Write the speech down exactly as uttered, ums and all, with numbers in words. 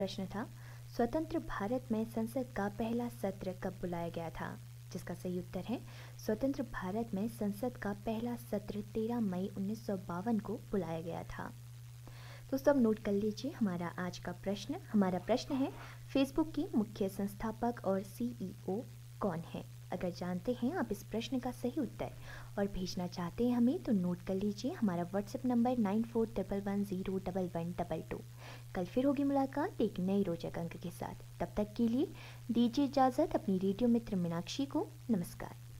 प्रश्न था, स्वतंत्र भारत में संसद का पहला सत्र कब बुलाया गया था? जिसका सही उत्तर है, स्वतंत्र भारत में संसद का पहला सत्र तेरह मई उन्नीस सौ बावन को बुलाया गया था। तो सब नोट कर लीजिए हमारा आज का प्रश्न। हमारा प्रश्न है, फेसबुक की मुख्य संस्थापक और सीईओ कौन है? अगर जानते हैं आप इस प्रश्न का सही उत्तर और भेजना चाहते हैं हमें, तो नोट कर लीजिए हमारा WhatsApp number nine four double one zero double one double two. कल फिर होगी मुलाकात एक नई रोचक अंक के साथ। तब तक के लिए दीजिए इजाज़त अपनी रेडियो मित्र मीनाक्षी को। नमस्कार।